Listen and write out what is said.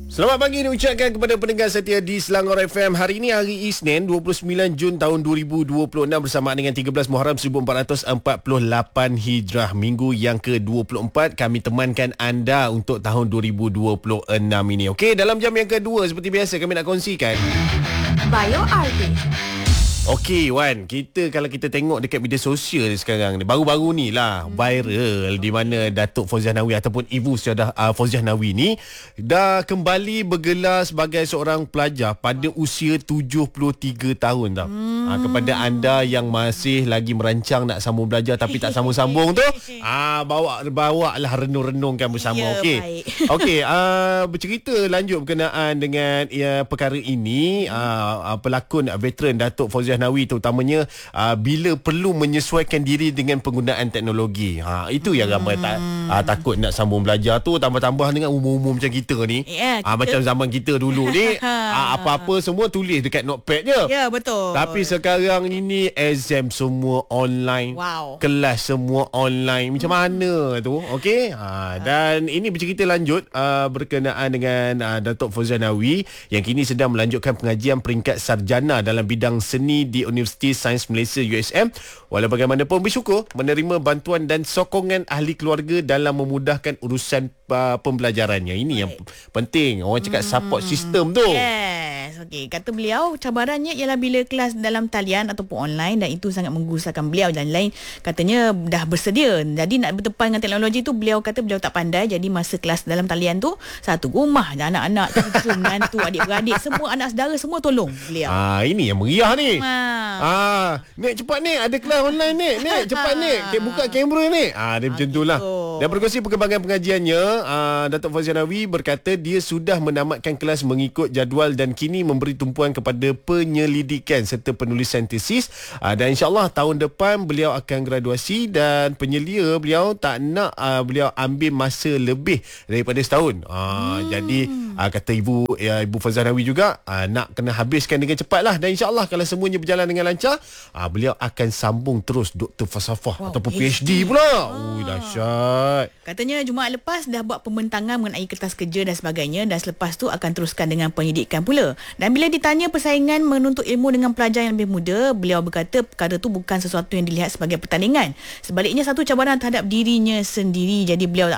Selamat pagi diucapkan kepada pendengar setia di Selangor FM. Hari ini hari Isnin 29 Jun tahun 2026 bersamaan dengan 13 Muharram 1448 Hijrah. Minggu yang ke-24 kami temankan anda untuk tahun 2026 ini. Okey, dalam jam yang kedua seperti biasa kami nak kongsikan Bio Artist. Okey Wan, kalau kita tengok dekat media sosial sekarang ni, baru-baru ni lah viral di mana Datuk Fauziah Nawi ataupun Ibu Syahadah Fauziah Nawi ni dah kembali bergelar sebagai seorang pelajar pada usia 73 tahun tau. Kepada anda yang masih lagi merancang nak sambung belajar tapi tak sambung-sambung tu, bawa lah renung-renungkan bersama. Ya, okey. baik. Okey, bercerita lanjut berkenaan dengan perkara ini, pelakon veteran Datuk Fauziah Nawi terutamanya bila perlu menyesuaikan diri dengan penggunaan teknologi. Itu yang ramai takut nak sambung belajar tu, tambah-tambah dengan umur-umur macam kita ni. Ya, Macam zaman kita dulu ni, apa-apa semua tulis dekat notepad je. Ya, betul. Tapi sekarang ini exam semua online. Wow. Kelas semua online. Macam mana tu? Okey. Dan ini bercerita lanjut berkenaan dengan Datuk Fauziah Nawi yang kini sedang melanjutkan pengajian peringkat sarjana dalam bidang seni di Universiti Sains Malaysia USM. Walau bagaimanapun bersyukur menerima bantuan dan sokongan ahli keluarga dalam memudahkan urusan pembelajarannya. Ini yang penting. Orang cakap support system tu. Yes. Okey, kata beliau cabarannya ialah bila kelas dalam talian ataupun online, dan itu sangat menggusarkan beliau dan lain. Katanya dah bersedia. Jadi nak berdepan dengan teknologi tu, beliau kata beliau tak pandai. Jadi masa kelas dalam talian tu, satu rumah dan anak-anak, cucu, menantu, adik-beradik, semua anak saudara semua tolong beliau. Ini yang meriah ni. Nek cepat Nek, ada kelas online Nek. Nek cepat Nek, buka kamera Nek. Dia macam tu lah. Dan berkongsi perkembangan pengajiannya, Datuk Fauziah Nawi berkata dia sudah menamatkan kelas mengikut jadual dan kini memberi tumpuan kepada penyelidikan serta penulisan tesis. Dan insyaAllah tahun depan beliau akan graduasi, dan penyelia beliau tak nak beliau ambil masa lebih daripada setahun. Jadi kata Ibu Fauziah Nawi juga nak kena habiskan dengan cepat lah. Dan insyaAllah kalau semuanya berjalan dengan lancar, beliau akan sambung terus Doktor Falsafah ataupun PhD pula. Dahsyat. Katanya Jumaat lepas dah buat pembentangan mengenai kertas kerja dan sebagainya, dan selepas tu akan teruskan dengan penyidikan pula. Dan bila ditanya persaingan menuntut ilmu dengan pelajar yang lebih muda, beliau berkata perkara tu bukan sesuatu yang dilihat sebagai pertandingan. Sebaliknya satu cabaran terhadap dirinya sendiri. Jadi beliau